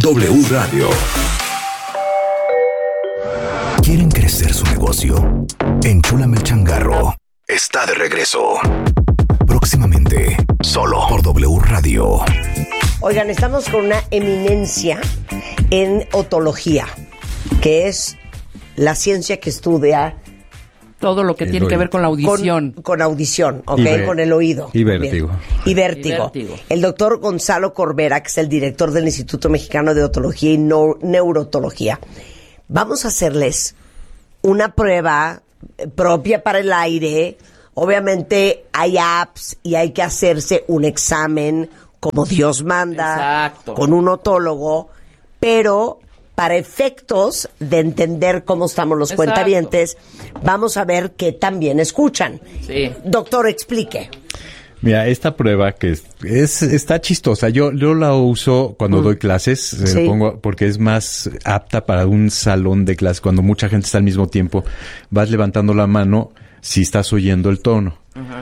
W Radio. ¿Quieren crecer su negocio? Enchúlame el changarro. Está de regreso. Próximamente, solo por W Radio. Oigan, estamos con una eminencia en otología, que es la ciencia que estudia todo lo que tiene que ver con la audición. Con audición, ¿ok? Con el oído. Y vértigo. Y vértigo. El doctor Gonzalo Corbera, que es el director del Instituto Mexicano de Otología y Neurotología. Vamos a hacerles una prueba propia para el aire. Obviamente hay apps y hay que hacerse un examen como Dios manda, con un otólogo, pero para efectos de entender cómo estamos los cuentavientes, vamos a ver qué también escuchan. Sí. Doctor, explique. Mira, esta prueba que está chistosa. Yo la uso cuando doy clases, Sí. pongo porque es más apta para un salón de clases. Cuando mucha gente está al mismo tiempo, vas levantando la mano si estás oyendo el tono.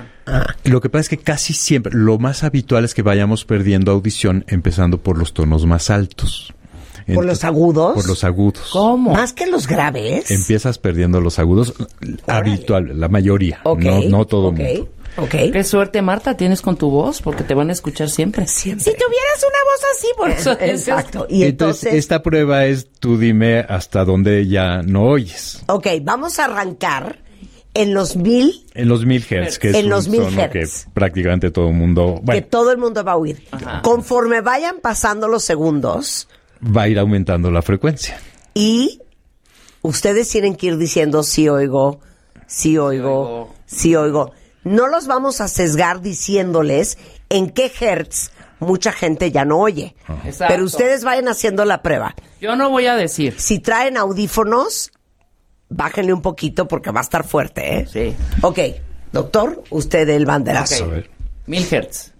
Lo que pasa es que casi siempre, lo más habitual es que vayamos perdiendo audición empezando por los tonos más altos. ¿Por los agudos? Por los agudos. ¿Cómo? ¿Más que los graves? Empiezas perdiendo los agudos, habitual, la mayoría, Okay. no todo el mundo. Ok. Qué suerte, Marta, tienes con tu voz, porque te van a escuchar siempre. Siempre. Si tuvieras una voz así, por eso. Exacto. Y Entonces, entonces, esta prueba es, tú dime hasta dónde ya no oyes. ok, vamos a arrancar en los 1000, En los 1000 Hz, que es En un los 1000 tono que hertz. prácticamente todo el mundo, que bueno, todo el mundo va a oír. Ajá. Conforme vayan pasando los segundos va a ir aumentando la frecuencia. y ustedes tienen que ir diciendo sí oigo, sí oigo, sí oigo. No los vamos a sesgar diciéndoles en qué hertz mucha gente ya no oye. Exacto. Pero ustedes vayan haciendo la prueba. Yo no voy a decir. Si traen audífonos, bájenle un poquito porque va a estar fuerte, ¿eh? Sí. Ok, doctor, usted el banderazo. A ver. 1000 Hz.